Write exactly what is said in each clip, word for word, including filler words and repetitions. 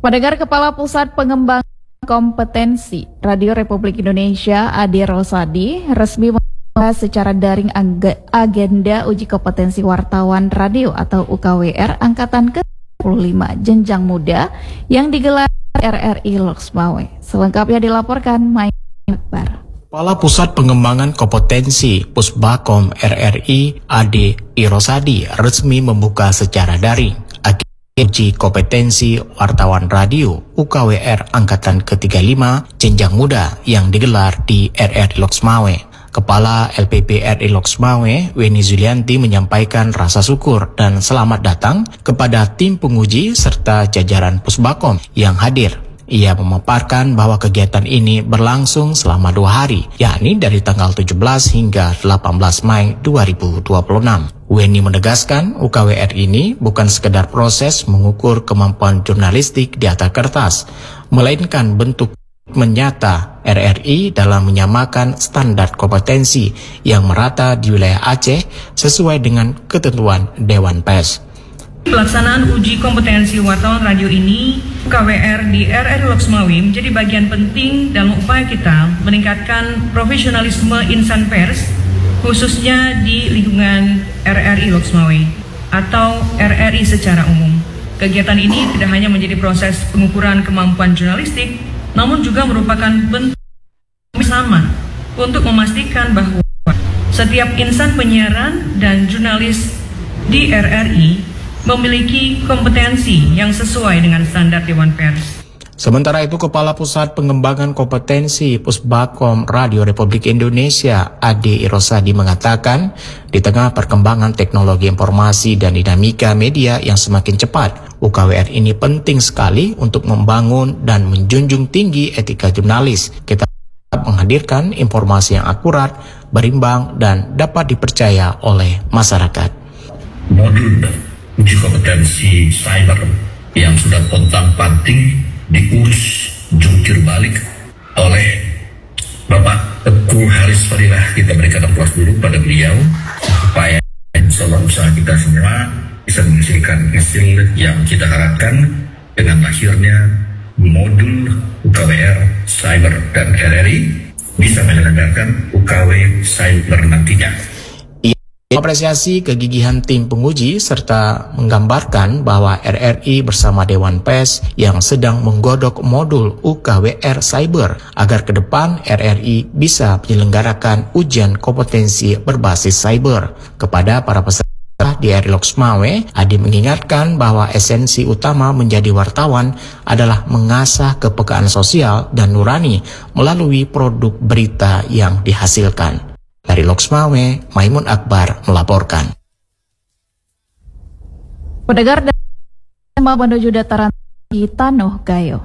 Pendengar, Kepala Pusat Pengembangan Kompetensi Radio Republik Indonesia Ade Rosadi resmi membahas secara daring agenda uji kompetensi wartawan radio atau U K W R angkatan ke tiga puluh lima jenjang muda yang digelar R R I Loksmawe. Selengkapnya dilaporkan Maimun Akbar. Kepala Pusat Pengembangan Kompetensi Pusbakom R R I Ade Rosadi resmi membuka secara daring uji kompetensi wartawan radio U K W R angkatan ke tiga puluh lima jenjang muda yang digelar di R R I Loksmawe. Kepala L P P R I Loksmawe, Weni Zulianti, menyampaikan rasa syukur dan selamat datang kepada tim penguji serta jajaran Pusbakom yang hadir. Ia memaparkan bahwa kegiatan ini berlangsung selama dua hari, yakni dari tanggal tujuh belas hingga delapan belas Mei dua ribu dua puluh enam. Weni menegaskan U K W R ini bukan sekedar proses mengukur kemampuan jurnalistik di atas kertas, melainkan bentuk menyata R R I dalam menyamakan standar kompetensi yang merata di wilayah Aceh sesuai dengan ketentuan Dewan Pers. Pelaksanaan uji kompetensi wartawan radio ini U K W R di R R I Loksmawe menjadi bagian penting dalam upaya kita meningkatkan profesionalisme insan pers, khususnya di lingkungan R R I Loksmawe atau R R I secara umum. Kegiatan ini tidak hanya menjadi proses pengukuran kemampuan jurnalistik, namun juga merupakan bentuk bersama untuk memastikan bahwa setiap insan penyiaran dan jurnalis di R R I memiliki kompetensi yang sesuai dengan standar Dewan Pers. Sementara itu, Kepala Pusat Pengembangan Kompetensi Pusbakom Radio Republik Indonesia Ade Rosadi mengatakan, di tengah perkembangan teknologi informasi dan dinamika media yang semakin cepat, U K W R ini penting sekali untuk membangun dan menjunjung tinggi etika jurnalis. Kita menghadirkan informasi yang akurat, berimbang, dan dapat dipercaya oleh masyarakat. Modul uji kompetensi cyber yang sudah pontang-panting diurus jungkir balik oleh Bapak Teguh Haris Fadilah. Kita berikan aplaus dulu pada beliau supaya insya Allah usaha kita semua bisa menghasilkan hasil yang kita harapkan dengan lahirnya modul U K W R Cyber dan R R I bisa menyelenggarakan U K W Cyber nantinya. Apresiasi kegigihan tim penguji serta menggambarkan bahwa R R I bersama Dewan Pers yang sedang menggodok modul U K W R Cyber agar ke depan R R I bisa menyelenggarakan ujian kompetensi berbasis cyber. Kepada para peserta di R R I Loksmawe, Ade mengingatkan bahwa esensi utama menjadi wartawan adalah mengasah kepekaan sosial dan nurani melalui produk berita yang dihasilkan. Dari Loksmawe, Maimun Akbar melaporkan. Pendengar dan menuju dataran tinggi Tanoh Gayo.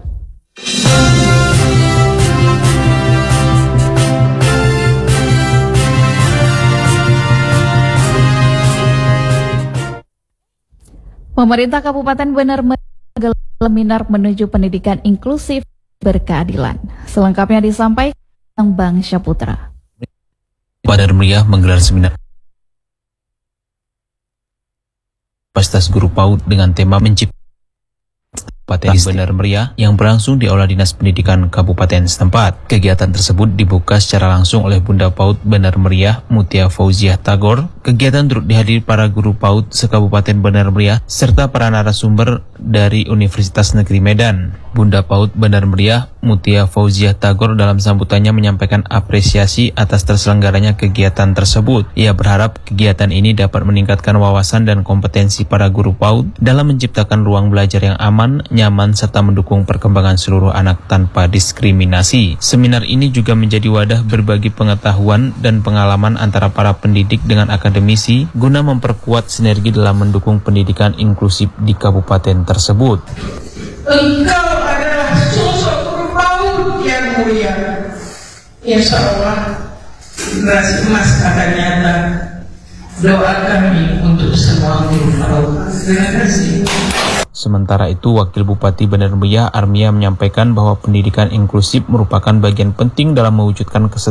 Pemerintah Kabupaten Bener menggelar seminar menuju pendidikan inklusif berkeadilan. Selengkapnya disampaikan Bang Syaputra. Bener Meriah menggelar seminar Kapasitas Guru PAUD dengan tema menciptakan Kabupaten Bener Meriah yang berlangsung di Aula Dinas Pendidikan Kabupaten setempat. Kegiatan tersebut dibuka secara langsung oleh Bunda PAUD Bener Meriah Mutia Fauziah Tagor. Kegiatan turut dihadiri para guru PAUD se-Kabupaten Bener Meriah serta para narasumber dari Universitas Negeri Medan. Bunda PAUD Bener Meriah Mutia Fauziah Tagor dalam sambutannya menyampaikan apresiasi atas terselenggaranya kegiatan tersebut. Ia berharap kegiatan ini dapat meningkatkan wawasan dan kompetensi para guru PAUD dalam menciptakan ruang belajar yang aman, nyaman, serta mendukung perkembangan seluruh anak tanpa diskriminasi. Seminar ini juga menjadi wadah berbagi pengetahuan dan pengalaman antara para pendidik dengan akademisi guna memperkuat sinergi dalam mendukung pendidikan inklusif di kabupaten tersebut. Engkau adalah sosok guru PAUD yang mulia. Insya Allah generasi emas akan nyata. Doa kami untuk semua guru PAUD. Terima kasih. Sementara itu, Wakil Bupati Bener Meriah Armia menyampaikan bahwa pendidikan inklusif merupakan bagian penting dalam mewujudkan kesejahteraan